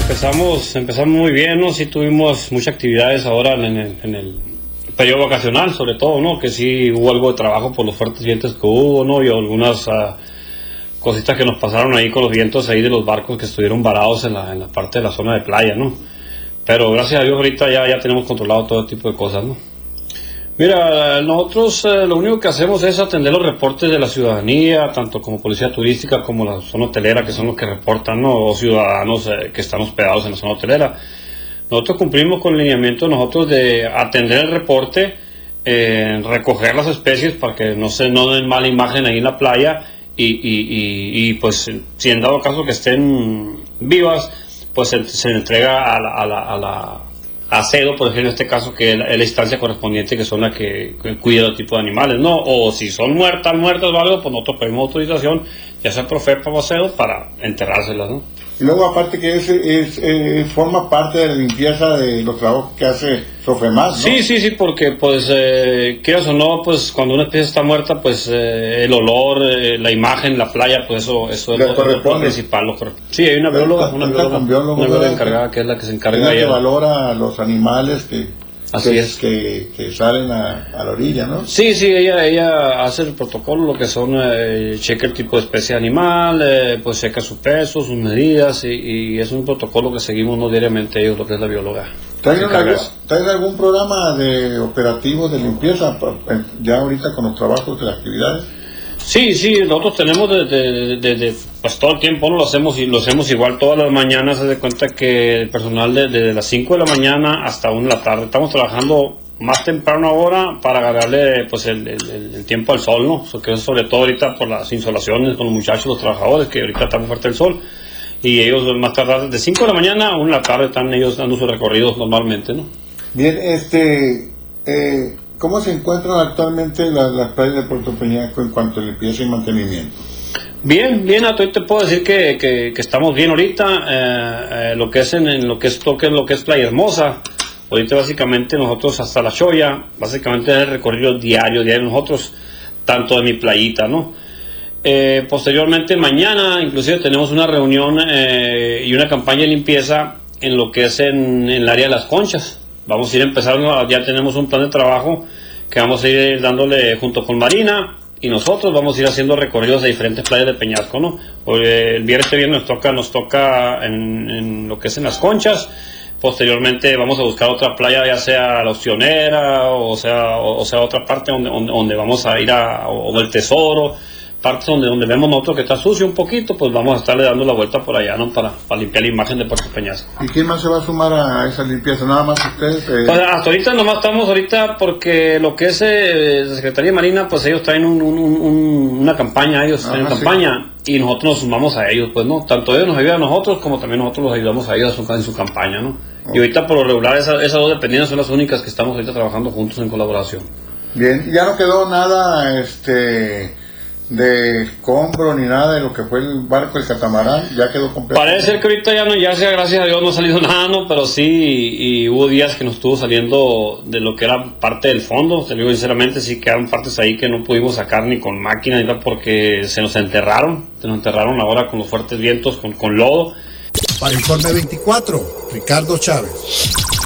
empezamos muy bien, ¿no? Sí tuvimos muchas actividades ahora en el periodo vacacional, sobre todo, ¿no? Que sí hubo algo de trabajo por los fuertes vientos que hubo, ¿no? Y algunas cositas que nos pasaron ahí con los vientos ahí de los barcos que estuvieron varados en la parte de la zona de playa, ¿no? Pero gracias a Dios ahorita ya tenemos controlado todo tipo de cosas, ¿no? Mira, nosotros lo único que hacemos es atender los reportes de la ciudadanía, tanto como policía turística como la zona hotelera, que son los que reportan, ¿no? O ciudadanos que están hospedados en la zona hotelera. Nosotros cumplimos con el lineamiento nosotros de atender el reporte, recoger las especies para que no den mala imagen ahí en la playa y pues si en dado caso que estén vivas, pues se entrega a CEDO, por ejemplo, en este caso, que es la instancia correspondiente, que son las que cuida el tipo de animales, ¿no? O si son muertas o algo, pues nosotros pedimos autorización, ya sea Profepa o CEDO, para enterrárselas, ¿no? Y luego, aparte que forma parte de la limpieza de los trabajos que hace Sofemat, ¿no? Sí, porque pues, quieras o no, pues cuando una especie está muerta, pues el olor, la imagen, la playa, pues eso es lo principal. Sí, hay una bióloga encargada, que es la que se encarga. Que valora a los animales que salen a la orilla, ¿no? Sí, ella hace el protocolo, lo que son, checa el tipo de especie de animal, pues checa su peso, sus medidas, y es un protocolo que seguimos no diariamente ellos, lo que es la bióloga. ¿Traen algún programa de operativo de limpieza ya ahorita con los trabajos de las actividades? Sí, nosotros tenemos desde pues todo el tiempo, ¿no? Lo hacemos igual todas las mañanas. Se da cuenta que el personal desde las 5 de la mañana hasta 1 de la tarde estamos trabajando más temprano ahora para agarrarle pues el tiempo al sol, ¿no? Que es sobre todo ahorita por las insolaciones con los muchachos, los trabajadores, que ahorita está muy fuerte el sol, y ellos más tarde de 5 de la mañana a 1 de la tarde están ellos dando sus recorridos normalmente, ¿no? Bien, ¿cómo se encuentran actualmente las playas de Puerto Peñasco en cuanto a limpieza y mantenimiento? Bien, hoy te puedo decir que estamos bien ahorita, lo que es Playa Hermosa. Ahorita básicamente nosotros hasta La Choya, básicamente es el recorrido diario nosotros, tanto de mi playita, ¿no? Posteriormente mañana inclusive tenemos una reunión y una campaña de limpieza en lo que es en el área de las conchas. Vamos a ir empezando, ya tenemos un plan de trabajo que vamos a ir dándole junto con Marina, y nosotros vamos a ir haciendo recorridos de diferentes playas de Peñasco, ¿no? El viernes nos toca en lo que es en las conchas. Posteriormente vamos a buscar otra playa, ya sea la Ostionera, o sea otra parte donde vamos a ir o el Tesoro, partes donde vemos nosotros que está sucio un poquito, pues vamos a estarle dando la vuelta por allá, ¿no? Para limpiar la imagen de Puerto Peñasco. ¿Y quién más se va a sumar a esa limpieza? ¿Nada más ustedes? Pues hasta ahorita nomás estamos porque lo que es la Secretaría de Marina, pues ellos traen una campaña, campaña, y nosotros nos sumamos a ellos, pues, ¿no? Tanto ellos nos ayudan a nosotros, como también nosotros los ayudamos a ellos en su campaña, ¿no? Okay. Y ahorita por lo regular esas dos dependientes son las únicas que estamos ahorita trabajando juntos en colaboración. Bien, ya no quedó nada, de escombro ni nada de lo que fue el barco, el catamarán, ya quedó completo. Parece ser que ahorita ya sea, gracias a Dios no ha salido nada, ¿no? Pero sí, y hubo días que nos estuvo saliendo de lo que era parte del fondo. Te digo sinceramente, sí quedaron partes ahí que no pudimos sacar ni con máquina ni nada, porque se nos enterraron ahora con los fuertes vientos, con lodo. Para Informe 24, Ricardo Chávez.